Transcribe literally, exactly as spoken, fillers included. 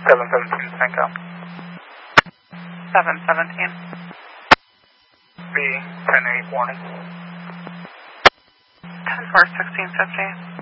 seven seventeen Cinco. seven seventeen. B ten eight warning. ten four sixteen fifty.